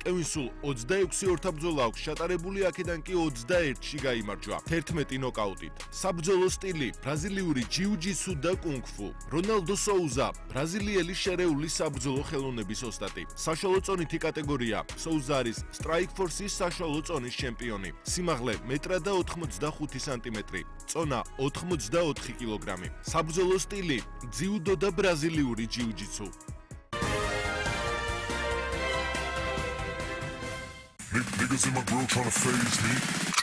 მარტივი სულ 26 ორთაბრძოლა აქვს ჩატარებული, აქედან კი 21-ში გაიმარჯვა 11 ნოკაუტით. საბრძოლო სტილი ბრაზილიური ჯიუ-ჯიტსუ და კუნგ-ფუ. რონალდო სოუზა ბრაზილიელი შერეული საბრძოლო ხელოვნების ოსტატი. საშუალო წონითი კატეგორია. სოუზა არის Strikeforce-ის საშუალო წონის ჩემპიონი. სიმაღლე 1.85 სანტიმეტრი. წონა 84 კილოგრამი. საბრძოლო სტილი ძიუდო და ბრაზილიური ჯიუ-ჯიტსუ. Niggas in my grill tryna phase me.